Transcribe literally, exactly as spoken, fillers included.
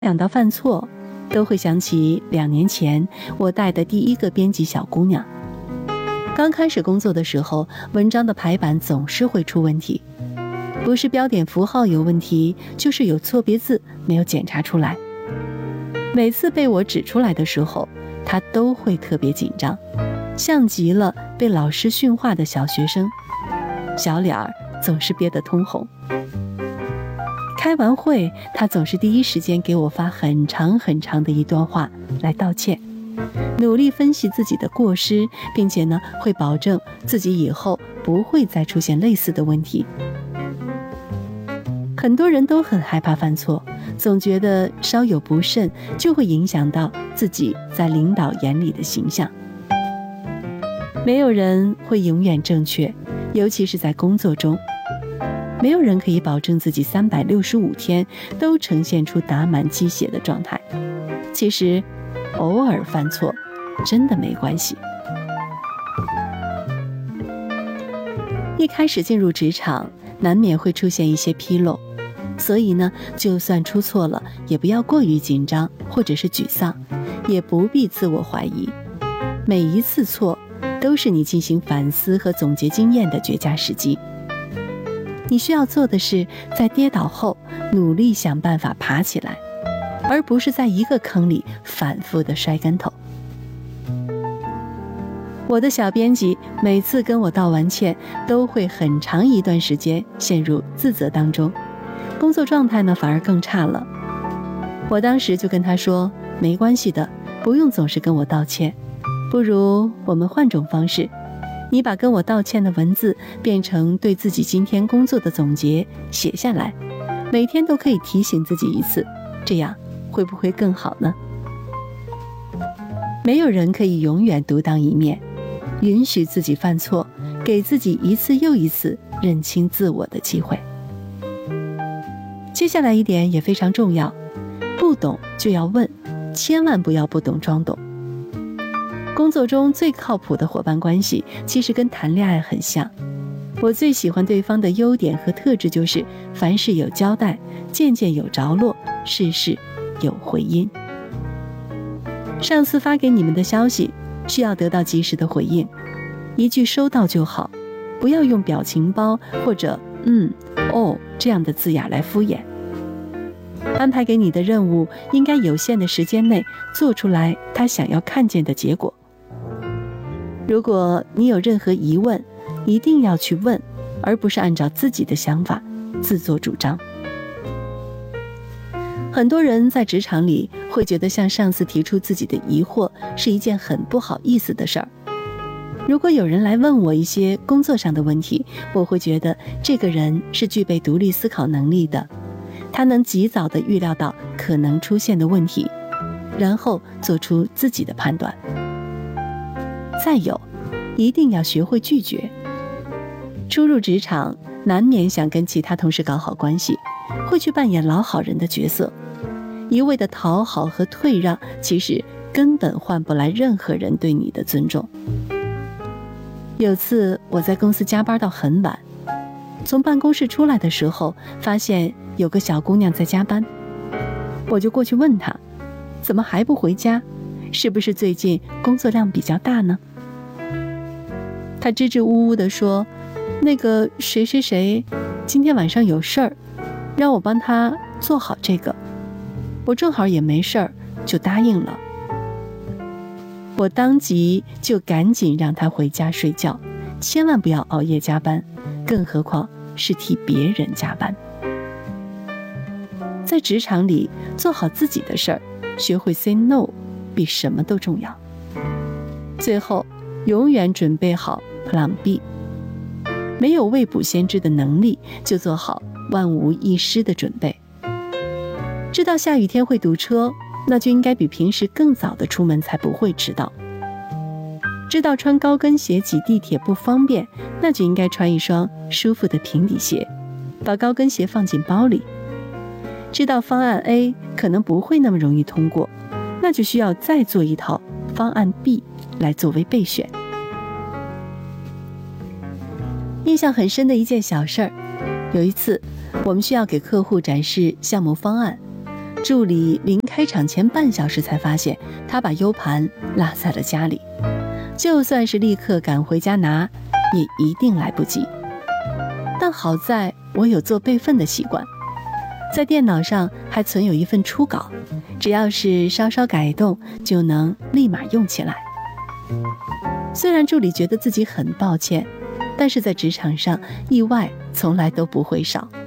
想到犯错，都会想起两年前我带的第一个编辑小姑娘。刚开始工作的时候，文章的排版总是会出问题，不是标点符号有问题，就是有错别字没有检查出来。每次被我指出来的时候，她都会特别紧张，像极了被老师训话的小学生，小脸儿总是憋得通红。开完会，他总是第一时间给我发很长很长的一段话来道歉，努力分析自己的过失，并且呢，会保证自己以后不会再出现类似的问题。很多人都很害怕犯错，总觉得稍有不慎就会影响到自己在领导眼里的形象。没有人会永远正确，尤其是在工作中。没有人可以保证自己三百六十五天都呈现出打满鸡血的状态。其实，偶尔犯错真的没关系。一开始进入职场，难免会出现一些纰漏，所以呢，就算出错了，也不要过于紧张或者是沮丧，也不必自我怀疑。每一次错，都是你进行反思和总结经验的绝佳时机。你需要做的是，在跌倒后努力想办法爬起来，而不是在一个坑里反复的摔跟头。我的小编辑每次跟我道完歉，都会很长一段时间陷入自责当中，工作状态呢反而更差了。我当时就跟他说，没关系的，不用总是跟我道歉，不如我们换种方式，你把跟我道歉的文字变成对自己今天工作的总结，写下来，每天都可以提醒自己一次，这样会不会更好呢？没有人可以永远独当一面，允许自己犯错，给自己一次又一次认清自我的机会。接下来一点也非常重要，不懂就要问，千万不要不懂装懂。工作中最靠谱的伙伴关系，其实跟谈恋爱很像。我最喜欢对方的优点和特质就是，凡事有交代，件件有着落，事事有回音。上司发给你们的消息，需要得到及时的回应，一句收到就好，不要用表情包或者嗯、哦这样的字眼来敷衍。安排给你的任务，应该有限的时间内做出来他想要看见的结果。如果你有任何疑问，一定要去问，而不是按照自己的想法自作主张。很多人在职场里会觉得向上司提出自己的疑惑是一件很不好意思的事儿。如果有人来问我一些工作上的问题，我会觉得这个人是具备独立思考能力的，他能及早地预料到可能出现的问题，然后做出自己的判断。再有，一定要学会拒绝。初入职场，难免想跟其他同事搞好关系，会去扮演老好人的角色，一味的讨好和退让，其实根本换不来任何人对你的尊重。有次我在公司加班到很晚，从办公室出来的时候，发现有个小姑娘在加班，我就过去问她，怎么还不回家？是不是最近工作量比较大呢？她支支吾吾地说，那个谁谁谁今天晚上有事儿，让我帮他做好这个，我正好也没事儿，就答应了。我当即就赶紧让她回家睡觉，千万不要熬夜加班，更何况是替别人加班。在职场里做好自己的事儿，学会 say no 比什么都重要。最后，永远准备好 plan B， 没有未卜先知的能力，就做好万无一失的准备。知道下雨天会堵车，那就应该比平时更早的出门，才不会迟到。知道穿高跟鞋挤地铁不方便，那就应该穿一双舒服的平底鞋，把高跟鞋放进包里。知道方案 A 可能不会那么容易通过，那就需要再做一套方案 B 来作为备选。印象很深的一件小事儿，有一次我们需要给客户展示项目方案， 助理临开场前半小时才发现他把 U 盘落在了家里，就算是立刻赶回家拿，也一定来不及。但好在我有做备份的习惯，在电脑上还存有一份初稿，只要是稍稍改动就能立马用起来。虽然助理觉得自己很抱歉，但是在职场上意外从来都不会少。